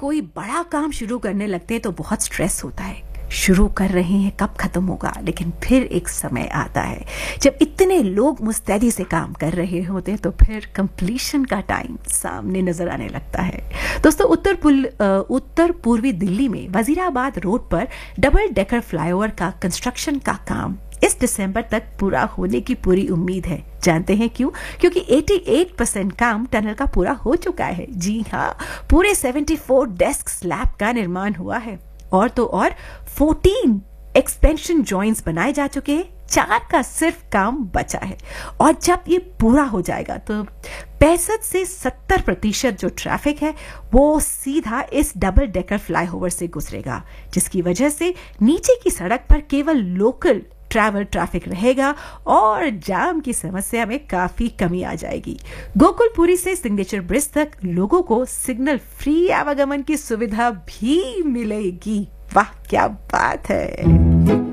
कोई बड़ा काम शुरू करने लगते हैं तो बहुत स्ट्रेस होता है। शुरू कर रहे हैं, कब खत्म होगा, लेकिन फिर एक समय आता है जब इतने लोग मुस्तैदी से काम कर रहे होते हैं तो फिर कंप्लीशन का टाइम सामने नजर आने लगता है। दोस्तों, उत्तर पूर्वी दिल्ली में वजीराबाद रोड पर डबल डेकर फ्लाईओवर का कंस्ट्रक्शन का काम इस दिसंबर तक पूरा होने की पूरी उम्मीद है। जानते हैं क्यों? क्योंकि 88% काम टनल का पूरा हो चुका है। जी हाँ, पूरे 74 डेस्क स्लैब का निर्माण हुआ है और तो और 14 एक्सपेंशन जॉइंट्स बनाए जा चुके हैं। 4 का सिर्फ काम बचा है और जब ये पूरा हो जाएगा तो 65 से 70% जो ट्रैफिक है वो सीधा इस डबल डेकर फ्लाईओवर से गुजरेगा, जिसकी वजह से नीचे की सड़क पर केवल लोकल ट्रैफिक रहेगा और जाम की समस्या में काफी कमी आ जाएगी। गोकुलपुरी से सिग्नेचर ब्रिज तक लोगों को सिग्नल फ्री आवागमन की सुविधा भी मिलेगी। वाह, क्या बात है।